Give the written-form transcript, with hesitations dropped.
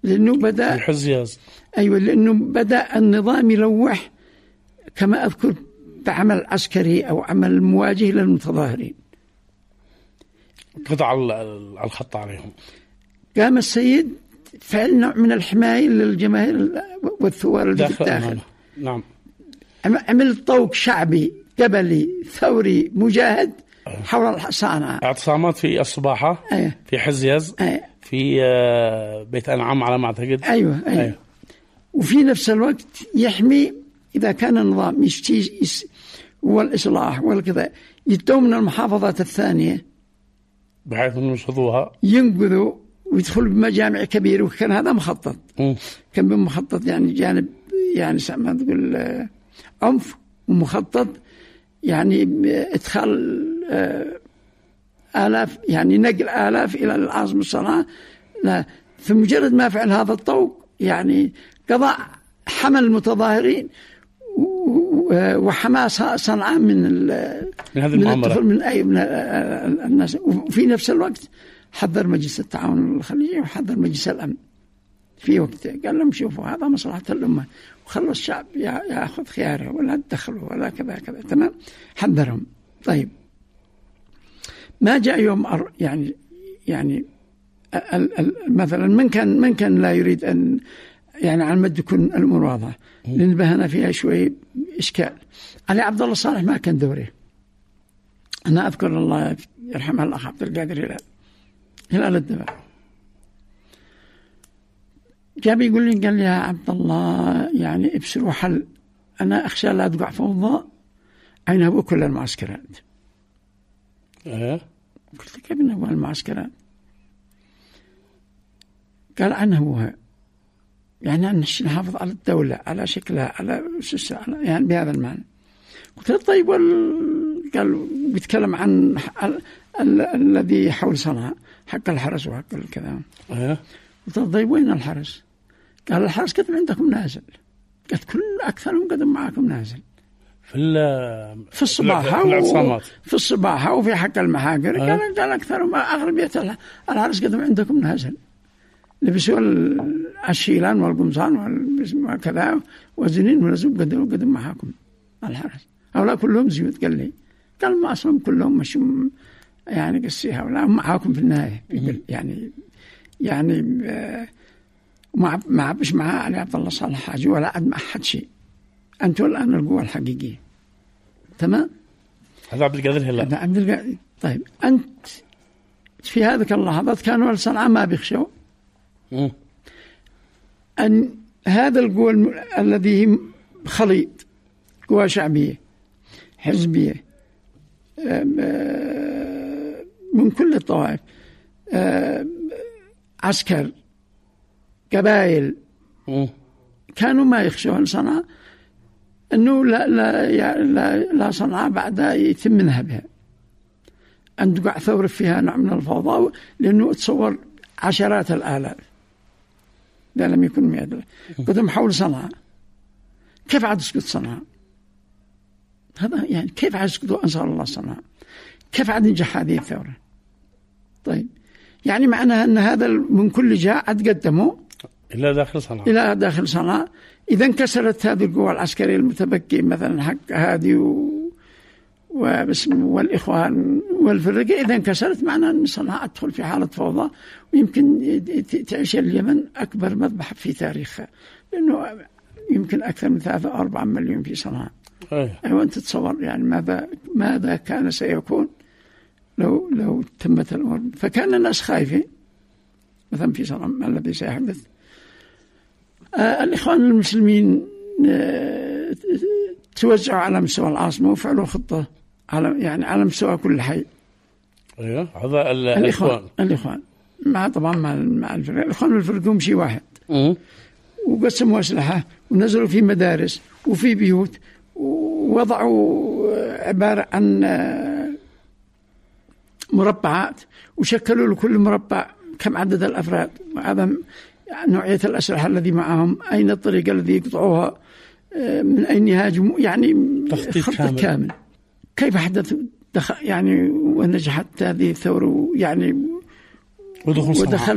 لأنه بدأ الحزياز. أيوة، لأنه بدأ النظام يلوح كما أذكر بعمل عسكري أو عمل مواجه للمتظاهرين، قطع الخط عليهم. قام السيد فعل نوع من الحماية للجماهير والثوار اللي في الداخل. نعم. عمل طوق شعبي قبلي ثوري مجاهد حول صنعاء. اعتصامات في الصباحة. أيه. في حزياز. أيه. في بيت أنعام على ما أعتقد. أيوة. أيوة. أيه. وفي نفس الوقت يحمي إذا كان النظام والإصلاح والكذا يدوا من المحافظات الثانية بحيث ينشطوها، ينقذوا ويدخل بمجامع كبيرة. وكان هذا مخطط. كان بمخطط يعني جانب يعني ما تقول عنف، ومخطط يعني إدخال آلاف، يعني نقل آلاف إلى العاصمة صنعاء. لا، في مجرد ما فعل هذا الطوق يعني قضاء حمل المتظاهرين وحماس صنعاء من هذه المؤامرة، من الناس. وفي نفس الوقت حذر مجلس التعاون الخليجي وحذر مجلس الأمن في وقت، قال لهم شوفوا هذا مصلحة الأمة وخلوا الشعب يأخذ خياره ولا تدخلوا ولا كذا كذا. تمام، حذرهم. طيب، ما جاء يوم يعني مثلا من كان لا يريد أن يعني على مد يكون الأمور واضحة، لنبهنا فيها شوي إشكال. علي عبد الله صالح ما كان دوره. أنا أذكر الله يرحمه الأخ عبد القادر هلال الدبا جاب يقول لي، قال لي يا عبد الله يعني ابشروا حل، أنا أخشى لا تقع فوضى عينه كل المعسكرات. قلت له كيف نهو المعسكرات؟ قال عنه يعني أن نحافظ على الدولة على شكلها على يعني بهذا المعنى. قلت له طيب، قال بيتكلم عن الذي حول صنعاء حق الحرس وحق الكلام. قلت له طيب وين الحرس؟ قال الحرس قدم عندكم نازل. قلت كل أكثرهم قدم معكم نازل في الصباحة في الصباحة وفي حق المحاجر. قال أكثرهم أغلبية الحرس قدم عندكم نازل، لبسوا الشيلان والقمصان وكذا وزنين ونزوب قدم معاكم الحرس. هؤلاء كلهم زيوت. قال ما أصلهم كلهم مشوا يعني قصي هؤلاء معاكم في النهاية. يعني ما عبش معاه علي عبد الله صالح حاجة ولا عد مع أحد شيء. أنتوا الآن القوة الحقيقية. تمام. هذا عبد القادر هلا. هذا عبد القادر. طيب، أنت في هذه اللحظات كانوا صنعاء ما بيخشوا أن هذا القوى الذي خليط قوى شعبية حزبية من كل الطوائف، عسكر، قبائل، كانوا ما يخشون صنعاء أنه لا صنعاء بعد يتم نهبها، أن تقع ثورة فيها نوع من الفوضى، لأنه تصور عشرات الآلاف لا لم يكن 100 قدم حول صنعاء. كيف عاد تسقط صنعاء؟ هذا يعني كيف عاد يسقطوا أنصار الله صنعاء؟ كيف عاد ننجح هذه الثورة؟ طيب، يعني معناها أن هذا من كل جهة عاد قدموا إلى داخل صنعاء. إذا انكسرت هذه القوى العسكرية المتبقية مثلا حق هادي والإخوان والفرقة، إذا انكسرت معناه أن صنعاء تدخل في حالة فوضى، ويمكن تعيش اليمن أكبر مذبحة في تاريخها، لأنه يمكن أكثر من 3 أو 4 مليون في صنعاء. أيوة، أنت تتصور يعني ماذا كان سيكون لو تمت الأمور. فكان الناس خايفين مثلا في صنعاء ما الذي سيحدث. الإخوان المسلمين توزعوا على مستوى العاصمة وفعلوا خطة على مستوى كل حي. أيوة، هذا الإخوان طبعا مع الفرق. الإخوان والفرق شيء واحد. وقسموا أسلحة ونزلوا في مدارس وفي بيوت، ووضعوا عبارة عن مربعات، وشكلوا لكل مربع كم عدد الأفراد، وهذا نوعية الأسلحة الذي معهم، أين الطريقة الذي يقطعوها، من أين يهاجموا، يعني خطة كامل. كيف حدث يعني ونجحت هذه الثورة يعني ودخل